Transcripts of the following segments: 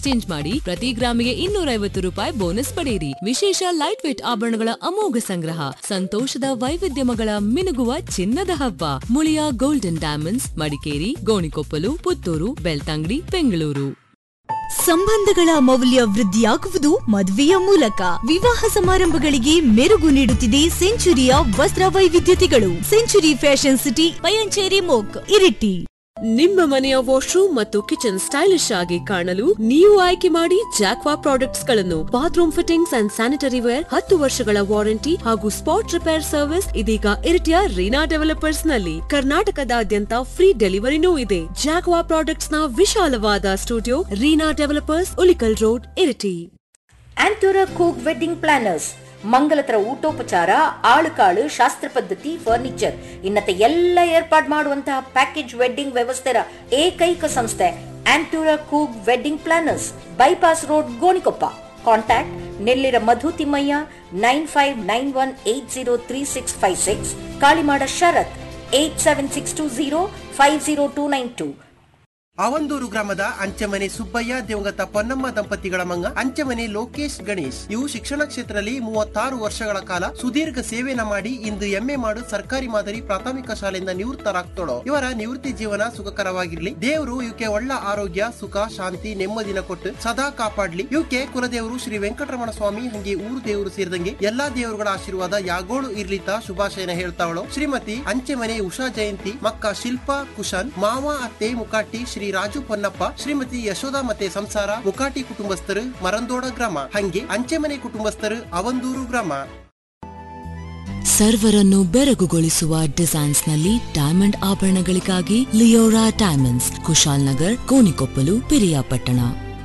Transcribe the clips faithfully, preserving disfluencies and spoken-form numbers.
Exchange ಮಾಡಿ ಪ್ರತಿ ಗ್ರಾಮಿಗೆ ಇನ್ನೂರ ಐವತ್ತು ರೂಪಾಯಿ ಬೋನಸ್ ಪಡೆಯಿರಿ. ವಿಶೇಷ ಲೈಟ್ ವೇಟ್ ಆಭರಣಗಳ ಅಮೋಘ ಸಂಗ್ರಹ, ಸಂತೋಷದ ವೈವಿಧ್ಯಮಗಳ ಮಿನುಗುವ ಚಿನ್ನದ ಹಬ್ಬ. Muliya golden diamonds, Madikeri, Gonikoppal, Puttur, Belthangady, Bengaluru. ಸಂಬಂಧಗಳ ಮೌಲ್ಯ ವೃದ್ಧಿಯಾಗುವುದು ಮದುವೆಯ ಮೂಲಕ. ವಿವಾಹ ಸಮಾರಂಭಗಳಿಗೆ ಮೆರುಗು ನೀಡುತ್ತಿದೆ ಸೆಂಚುರಿಯ ವಸ್ತ್ರ ವೈವಿಧ್ಯತೆಗಳು. Century fashion city, Payanchery ಮೋಕ್, Iritty. ನಿಮ್ಮ ಮನೆಯ ವಾಶ್ರೂಮ್ ಮತ್ತು ಕಿಚನ್ ಸ್ಟೈಲಿಶ್ ಆಗಿ ಕಾಣಲು ನೀವು ಆಯ್ಕೆ ಮಾಡಿ ಜಾಕ್ವಾ ಪ್ರಾಡಕ್ಟ್ಸ್ ಗಳನ್ನು. Bathroom fittings and sanitary wear, ಹತ್ತು ವರ್ಷಗಳ ವಾರಂಟಿ ಹಾಗೂ ಸ್ಪಾಟ್ ರಿಪೇರ್ ಸರ್ವಿಸ್ ಇದೀಗ ಇರಿಟಿಯ ರೀನಾ ಡೆವಲಪರ್ಸ್ ನಲ್ಲಿ. ಕರ್ನಾಟಕದಾದ್ಯಂತ ಫ್ರೀ ಡೆಲಿವರಿನೂ ಇದೆ. ಜಾಕ್ವಾ ಪ್ರಾಡಕ್ಟ್ಸ್ ನ ವಿಶಾಲವಾದ studio, Reena developers, Ulikkal road, Iritty. ಆಂಟೋರಾ ಕೂಕ್ wedding planners, ಮಂಗಲತರ ಊಟೋಪಚಾರ, ಆಳುಕಾಳು, ಶಾಸ್ತ್ರ ಪದ್ಧತಿ, ಫರ್ನಿಚರ್ ಇನ್ನತೆ ಎಲ್ಲ ಏರ್ಪಾಡು ಮಾಡುವಂತಹ ಪ್ಯಾಕೇಜ್ ವೆಡ್ಡಿಂಗ್ ವ್ಯವಸ್ಥೆಯ ಏಕೈಕ ಸಂಸ್ಥೆ ಆಂಟೋರಾ ಕೂಕ್ wedding planners, bypass road, Gonikoppa. Contact Nellira ಮಧು Thimmaiah, nine five nine one eight zero three six five six, Kalimada ಶರತ್ eight seven six two zero five zero two nine two. Avandoor ಗ್ರಾಮದ ಅಂಚೆಮನೆ ಸುಬ್ಬಯ್ಯ ದೇವಗತ ಪೊನ್ನಮ್ಮ ದಂಪತಿಗಳ ಮಂಗ ಅಂಚೆಮನೆ ಲೋಕೇಶ್ ಗಣೇಶ್ ಇವು ಶಿಕ್ಷಣ ಕ್ಷೇತ್ರದಲ್ಲಿ ಮೂವತ್ತಾರು ವರ್ಷಗಳ ಕಾಲ ಸುದೀರ್ಘ ಸೇವೆನ ಮಾಡಿ ಇಂದು ಎಂಎ ಮಾಡು ಸರ್ಕಾರಿ ಮಾದರಿ ಪ್ರಾಥಮಿಕ ಶಾಲೆಯಿಂದ ನಿವೃತ್ತರಾಗ್ತೋಳೋ. ಇವರ ನಿವೃತ್ತಿ ಜೀವನ ಸುಖಕರವಾಗಿರ್ಲಿ. ದೇವರು ಇವಕ್ಕೆ ಒಳ್ಳ ಆರೋಗ್ಯ, ಸುಖ, ಶಾಂತಿ, ನೆಮ್ಮದಿನ ಕೊಟ್ಟು ಸದಾ ಕಾಪಾಡ್ಲಿ. ಇವಕ್ಕೆ ಕುಲದೇವರು ಶ್ರೀ ವೆಂಕಟರಮಣ ಸ್ವಾಮಿ ಹಂಗೆ ಊರು ದೇವರು ಸೇರಿದಂಗೆ ಎಲ್ಲಾ ದೇವರುಗಳ ಆಶೀರ್ವಾದ ಯಾಗೋಳು ಇರ್ಲಿತ ಶುಭಾಶಯನ ಹೇಳ್ತಾವಳು ಶ್ರೀಮತಿ ಅಂಚೆಮನೆ ಉಷಾ ಜಯಂತಿ, ಮಕ್ಕ ಶಿಲ್ಪಾ ಕುಶನ್, ಮಾವ ಅತ್ತೆ ಮುಕಾಟಿ ಶ್ರೀ ರಾಜು ಪೊನ್ನಪ್ಪ, ಶ್ರೀಮತಿ ಯಶೋಧ ಮತ್ತೆ ಸಂಸಾರ, ಮುಕಾಟಿ ಕುಟುಂಬಸ್ಥರು, ಮರಂದೋಡ ಗ್ರಾಮ, ಹಂಗೆ ಅಂಚೆಮನೆ ಕುಟುಂಬಸ್ಥರು, ಅವಂದೂರು ಗ್ರಾಮ. ಸರ್ವರನ್ನು ಬೆರಗುಗೊಳಿಸುವ ಡಿಸೈನ್ಸ್ ನಲ್ಲಿ diamond ಆಭರಣಗಳಿಗಾಗಿ Leora diamonds, Kushal Nagar, Konikoppal, Piriyapatna.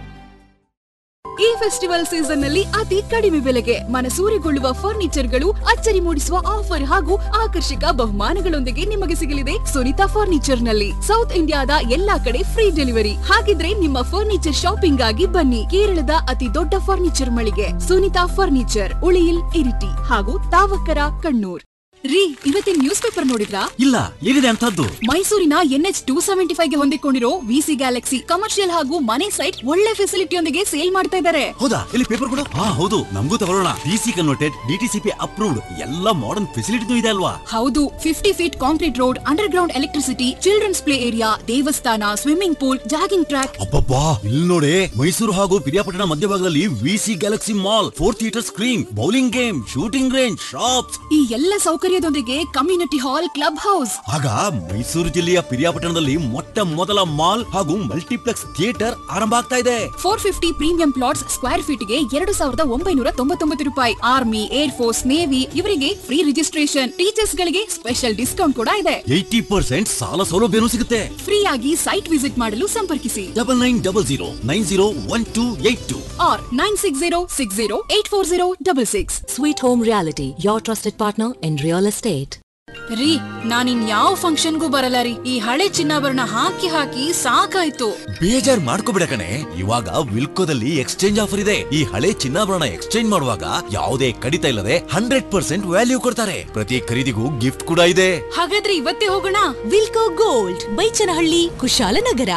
ಈ ಫೆಸ್ಟಿವಲ್ ಸೀಸನ್ ನಲ್ಲಿ ಅತಿ ಕಡಿಮೆ ಬೆಲೆಗೆ ಮನಸೂರೆಗೊಳ್ಳುವ ಫರ್ನಿಚರ್ಗಳು, ಅಚ್ಚರಿ ಮೂಡಿಸುವ ಆಫರ್ ಹಾಗೂ ಆಕರ್ಷಕ ಬಹುಮಾನಗಳೊಂದಿಗೆ ನಿಮಗೆ ಸಿಗಲಿದೆ ಸುನಿತಾ ಫರ್ನಿಚರ್ ನಲ್ಲಿ. ಸೌತ್ ಇಂಡಿಯಾದ ಎಲ್ಲಾ ಕಡೆ ಫ್ರೀ ಡೆಲಿವರಿ. ಹಾಗಿದ್ರೆ ನಿಮ್ಮ ಫರ್ನಿಚರ್ ಶಾಪಿಂಗ್ ಆಗಿ ಬನ್ನಿ. ಕೇರಳದ ಅತಿ ದೊಡ್ಡ ಫರ್ನಿಚರ್ ಮಳಿಗೆ ಸುನಿತಾ ಫರ್ನಿಚರ್, ಉಳಿಯಿಲ್, ಇರಿಟಿ ಹಾಗೂ ತಾವಕರ, ಕಣ್ಣೂರ್. ರೀ, ಇವತ್ತಿನ ನ್ಯೂಸ್ ಪೇಪರ್ ನೋಡಿದ್ರಾ? ಇಲ್ಲ, ಏನಿದೆ ಅಂತದ್ದು? ಮೈಸೂರಿನ N H two seventy five ಗೆ ಹೊಂದಿಕೊಂಡಿರೋ ವಿಸಿ ಗ್ಯಾಲಕ್ಸಿ ಕಮರ್ಷಿಯಲ್ ಹಾಗೂ ಮನೆ ಸೈಟ್ ಒಳ್ಳೆ ಫೆಸಿಲಿಟಿಯೊಂದಿಗೆ ಸೇಲ್ ಮಾಡ್ತಾ ಇದ್ದಾರೆ. ಹೌದಾ? ಇಲ್ಲಿ ಪೇಪರ್ ಕೊಡು. ಹಾ ಹೌದು, ನಮಗೂ ತಗೊಳ್ಳೋಣ. ಡಿಸಿ ಕನ್ವರ್ಟೆಡ್, ಡಿಟಿಸಿಪಿ ಅಪ್ರೂವ್ಡ್, ಎಲ್ಲ ಮಾಡರ್ನ್ ಫೆಸಿಲಿಟಿ ಇದೆ ಅಲ್ವಾ? ಹೌದು, fifty feet concrete road, under ground electricity, children's play area, ದೇವಸ್ಥಾನ, ಸ್ವಿಮ್ಮಿಂಗ್ ಪೂಲ್, ಜಾಗಿಂಗ್ ಟ್ರ್ಯಾಕ್. ಅಬ್ಬಬ್ಬಾ, ಇಲ್ಲಿ ನೋಡಿ, ಮೈಸೂರು ಹಾಗೂ ಪಿರಿಯಾಪಟ್ಟಣ ಮಧ್ಯಭಾಗದಲ್ಲಿ VC Galaxy mall, four theatre screen, bowling game, shooting range, shops, ಈ ಎಲ್ಲ ಸೌಕರ್ಯದೊಂದಿಗೆ ಕಮ್ಯುನಿಟಿ ಹಾಲ್, ಕ್ಲಬ್ ಹೌಸ್. ಆಗ ಮೈಸೂರು ಜಿಲ್ಲೆಯ ಪಿರಿಯಾಪಟ್ಟಣದಲ್ಲಿ ಮೊಟ್ಟ ಮೊದಲ ಮಾಲ್ ಹಾಗೂ ಮಲ್ಟಿಪ್ಲೆಕ್ಸ್ ಥಿಯೇಟರ್ ಆರಂಭ ಆಗ್ತಾ ಇದೆ. Four fifty premium plots square feet ಗೆ ಎರಡು ಸಾವಿರದ ಒಂಬೈನೂರ ತೊಂಬತ್ತೊಂಬತ್ತು ರೂಪಾಯಿ. ಆರ್ಮಿ, ಏರ್ ಫೋರ್ಸ್, ನೇವಿ ಇವರಿಗೆ ಫ್ರೀ ರಿಜಿಸ್ಟ್ರೇಷನ್. ಟೀಚರ್ಸ್ ಗಳಿಗೆ ಸ್ಪೆಷಲ್ ಡಿಸ್ಕೌಂಟ್ ಕೂಡ ಇದೆ. ಏಟಿ ಪರ್ಸೆಂಟ್ ಸಾಲ ಸೌಲಭ್ಯನೂ ಸಿಗುತ್ತೆ. ಫ್ರೀ ಆಗಿ ಸೈಟ್ ವಿಸಿಟ್ ಮಾಡಲು ಸಂಪರ್ಕಿಸಿ double nine double zero nine zero one two eight two R nine six zero six zero eight four zero double six. Sweet Home Reality, your trusted partner in real estate. ರೀ, ನಾನಿನ್ ಯಾವ ಫಂಕ್ಷನ್ಗೂ ಬರಲ್ಲ ರೀ. ಈ ಹಳೆ ಚಿನ್ನಾಭರಣ ಹಾಕಿ ಹಾಕಿ ಸಾಕಾಯ್ತು. ಬೇಜಾರ್ ಮಾಡ್ಕೋಬಿಡ ಕಣೆ, ಇವಾಗ ವಿಲ್ಕೋದಲ್ಲಿ ಎಕ್ಸ್ಚೇಂಜ್ ಆಫರ್ ಇದೆ. ಈ ಹಳೆ ಚಿನ್ನಾಭರಣ ಎಕ್ಸ್ಚೇಂಜ್ ಮಾಡುವಾಗ ಯಾವುದೇ ಕಡಿತ ಇಲ್ಲದೆ ಹಂಡ್ರೆಡ್ ಪರ್ಸೆಂಟ್ ವ್ಯಾಲ್ಯೂ ಕೊಡ್ತಾರೆ. ಪ್ರತಿ ಖರೀದಿಗೂ ಗಿಫ್ಟ್ ಕೂಡ ಇದೆ. ಹಾಗಾದ್ರೆ ಇವತ್ತೇ ಹೋಗೋಣ. ವಿಲ್ಕೋ ಗೋಲ್ಡ್, ಬೈಚನಹಳ್ಳಿ, ಕುಶಾಲನಗರ.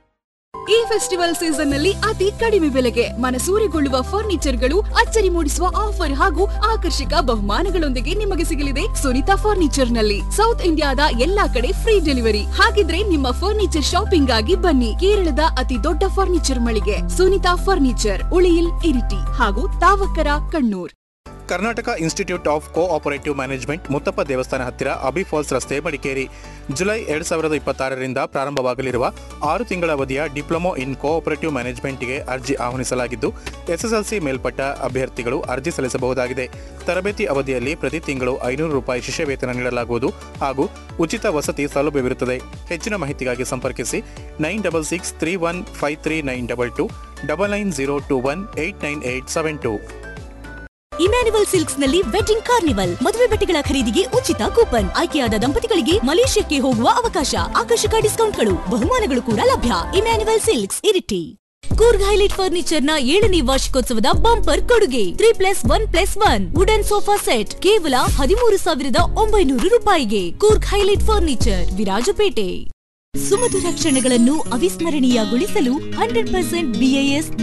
ಈ ಫೆಸ್ಟಿವಲ್ ಸೀಸನ್ ನಲ್ಲಿ ಅತಿ ಕಡಿಮೆ ಬೆಲೆಗೆ ಮನಸೂರೆಗೊಳ್ಳುವ ಫರ್ನಿಚರ್ಗಳು, ಅಚ್ಚರಿ ಮೂಡಿಸುವ ಆಫರ್ ಹಾಗೂ ಆಕರ್ಷಕ ಬಹುಮಾನಗಳೊಂದಿಗೆ ನಿಮಗೆ ಸಿಗಲಿದೆ ಸುನಿತಾ ಫರ್ನಿಚರ್ ನಲ್ಲಿ. ಸೌತ್ ಇಂಡಿಯಾದ ಎಲ್ಲಾ ಕಡೆ ಫ್ರೀ ಡೆಲಿವರಿ. ಹಾಗಿದ್ರೆ ನಿಮ್ಮ ಫರ್ನಿಚರ್ ಶಾಪಿಂಗ್ ಆಗಿ ಬನ್ನಿ. ಕೇರಳದ ಅತಿ ದೊಡ್ಡ ಫರ್ನಿಚರ್ ಮಳಿಗೆ ಸುನಿತಾ ಫರ್ನಿಚರ್, ಉಳಿಯಿಲ್, ಇರಿಟಿ ಹಾಗೂ ತಾವಕರ, Kannur. Karnataka institute of co operative management, Muthappa ದೇವಸ್ಥಾನ ಹತ್ತಿರ, ಅಬಿ ಫಾಲ್ಸ್ ರಸ್ತೆ, ಮಡಿಕೇರಿ. ಜುಲೈ ಎರಡ್ ಸಾವಿರದ ಇಪ್ಪತ್ತಾರರಿಂದ ಪ್ರಾರಂಭವಾಗಲಿರುವ ಆರು ತಿಂಗಳ ಅವಧಿಯ ಡಿಪ್ಲೊಮೊ ಇನ್ ಕೋ ಆಪರೇಟಿವ್ ಮ್ಯಾನೇಜ್ಮೆಂಟ್ಗೆ ಅರ್ಜಿ ಆಹ್ವಾನಿಸಲಾಗಿದ್ದು, ಎಸ್ಎಸ್ಎಲ್ಸಿ ಮೇಲ್ಪಟ್ಟ ಅಭ್ಯರ್ಥಿಗಳು ಅರ್ಜಿ ಸಲ್ಲಿಸಬಹುದಾಗಿದೆ. ತರಬೇತಿ ಅವಧಿಯಲ್ಲಿ ಪ್ರತಿ ತಿಂಗಳು ಐನೂರು ರೂಪಾಯಿ ಶಿಷ್ಯ ವೇತನ ನೀಡಲಾಗುವುದು ಹಾಗೂ ಉಚಿತ ವಸತಿ ಸೌಲಭ್ಯವಿರುತ್ತದೆ. ಹೆಚ್ಚಿನ ಮಾಹಿತಿಗಾಗಿ ಸಂಪರ್ಕಿಸಿ nine double six three one five three nine double two double nine zero to one eight nine eight seven to. Emmanuel silks ನಲ್ಲಿ ವೆಡ್ಡಿಂಗ್ ಕಾರ್ನಿವಲ್, ಮದುವೆ ಬಟ್ಟೆಗಳ ಖರೀದಿಗೆ ಉಚಿತ ಕೂಪನ್, ಆಯ್ಕೆಯಾದ ದಂಪತಿಗಳಿಗೆ ಮಲೇಷ್ಯಾಕ್ಕೆ ಹೋಗುವ ಅವಕಾಶ, ಆಕರ್ಷಕ ಡಿಸ್ಕೌಂಟ್ಗಳು, ಬಹುಮಾನಗಳು ಕೂಡ ಲಭ್ಯ. Emmanuel silks, Iritty. Coorg highlight furniture ನ ಏಳನೇ ವಾರ್ಷಿಕೋತ್ಸವದ ಬಂಪರ್ ಕೊಡುಗೆ three plus one plus one wooden sofa set ಕೇವಲ ಹದಿಮೂರು ಸಾವಿರದ ಒಂಬೈನೂರು ರೂಪಾಯಿಗೆ. Coorg highlight furniture, Virajpet. ಸುಮಧುರ ಕ್ಷಣಗಳನ್ನು ಅವಿಸ್ಮರಣೀಯಗೊಳಿಸಲು ಹಂಡ್ರೆಡ್ ಪರ್ಸೆಂಟ್ ಬಿಎಎಸ್